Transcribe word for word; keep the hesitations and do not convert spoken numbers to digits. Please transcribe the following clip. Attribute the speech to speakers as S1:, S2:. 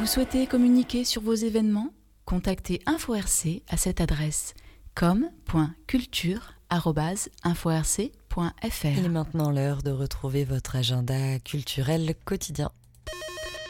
S1: Vous souhaitez communiquer sur vos événements ? Contactez InfoRC à cette adresse com point culture arobase info r c point f r.
S2: Il est maintenant l'heure de retrouver votre agenda culturel quotidien.